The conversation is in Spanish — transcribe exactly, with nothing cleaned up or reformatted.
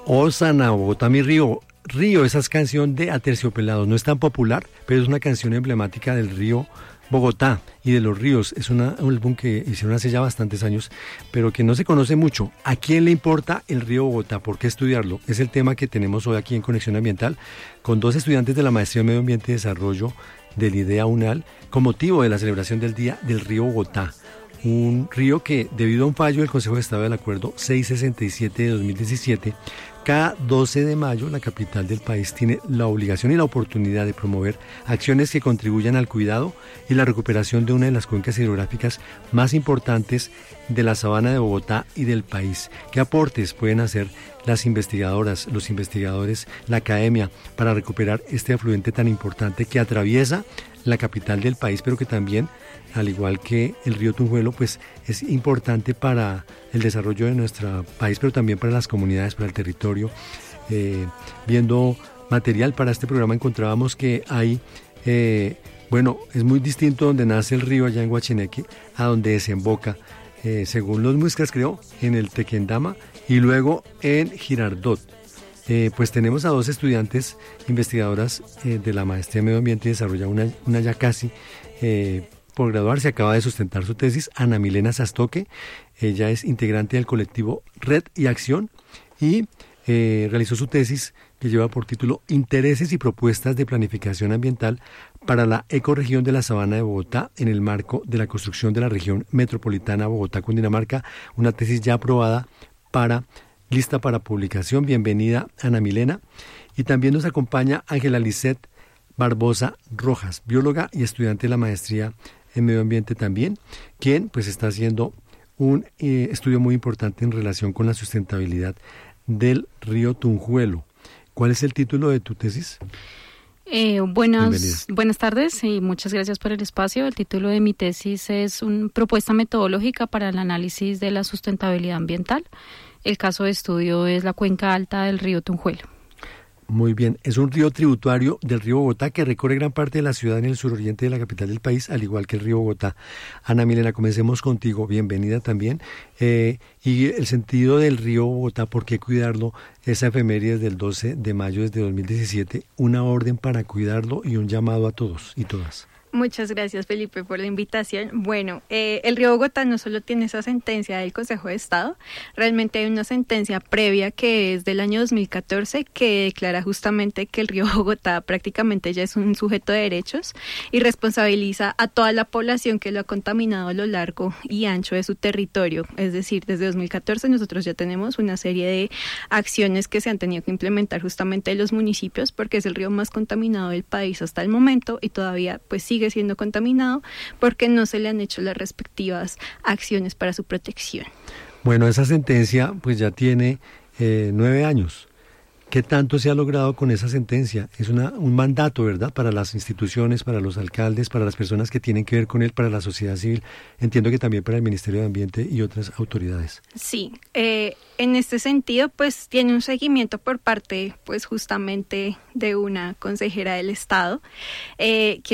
Osana, Bogotá, mi río. Río, esa es canción de Aterciopelados, no es tan popular, pero es una canción emblemática del río Bogotá y de los ríos. Es una, un álbum que hicieron hace ya bastantes años, pero que no se conoce mucho. ¿A quién le importa el río Bogotá? ¿Por qué estudiarlo? Es el tema que tenemos hoy aquí en Conexión Ambiental, con dos estudiantes de la Maestría en Medio Ambiente y Desarrollo del IDEA UNAL, con motivo de la celebración del Día del Río Bogotá. Un río que, debido a un fallo del Consejo de Estado del Acuerdo seiscientos sesenta y siete de dos mil diecisiete, cada doce de mayo la capital del país tiene la obligación y la oportunidad de promover acciones que contribuyan al cuidado y la recuperación de una de las cuencas hidrográficas más importantes de la sabana de Bogotá y del país. ¿Qué aportes pueden hacer las investigadoras, los investigadores, la academia para recuperar este afluente tan importante que atraviesa la capital del país, pero que también, al igual que el río Tunjuelo, pues es importante para el desarrollo de nuestro país, pero también para las comunidades, para el territorio? Eh, viendo material para este programa encontrábamos que hay, eh, bueno, es muy distinto donde nace el río allá en Guachineque a donde desemboca, eh, según los muiscas creo, en el Tequendama y luego en Girardot. Eh, pues tenemos a dos estudiantes investigadoras eh, de la Maestría en Medio Ambiente y Desarrollo, una, una ya casi eh, por graduarse, acaba de sustentar su tesis, Ana Milena Sastoque. Ella es integrante del colectivo Red y Acción y eh, realizó su tesis que lleva por título Intereses y propuestas de planificación ambiental para la ecorregión de la Sabana de Bogotá en el marco de la construcción de la región metropolitana Bogotá-Cundinamarca, una tesis ya aprobada para lista para publicación. Bienvenida, Ana Milena. Y también nos acompaña Ángela Lisset Barbosa Rojas, bióloga y estudiante de la maestría en medio ambiente también, quien pues está haciendo un eh, estudio muy importante en relación con la sustentabilidad del río Tunjuelo. ¿Cuál es el título de tu tesis? Eh, buenas, buenas tardes y muchas gracias por el espacio. El título de mi tesis es una propuesta metodológica para el análisis de la sustentabilidad ambiental. El caso de estudio es la cuenca alta del río Tunjuelo. Muy bien, es un río tributario del río Bogotá que recorre gran parte de la ciudad en el suroriente de la capital del país, al igual que el río Bogotá. Ana Milena, comencemos contigo, bienvenida también. Eh, y el sentido del río Bogotá, ¿por qué cuidarlo? Esa efeméride del doce de mayo desde dos mil diecisiete, una orden para cuidarlo y un llamado a todos y todas. Muchas gracias, Felipe, por la invitación. Bueno, eh, el río Bogotá no solo tiene esa sentencia del Consejo de Estado, realmente hay una sentencia previa que es del año dos mil catorce que declara justamente que el río Bogotá prácticamente ya es un sujeto de derechos y responsabiliza a toda la población que lo ha contaminado a lo largo y ancho de su territorio. Es decir, desde dos mil catorce nosotros ya tenemos una serie de acciones que se han tenido que implementar justamente en los municipios porque es el río más contaminado del país hasta el momento y todavía pues sigue sigue siendo contaminado porque no se le han hecho las respectivas acciones para su protección. Bueno, esa sentencia pues ya tiene eh, nueve años. ¿Qué tanto se ha logrado con esa sentencia? Es una, un mandato, ¿verdad?, para las instituciones, para los alcaldes, para las personas que tienen que ver con él, para la sociedad civil. Entiendo que también para el Ministerio de Ambiente y otras autoridades. Sí, eh, en este sentido, pues tiene un seguimiento por parte, pues justamente de una consejera del Estado, eh, que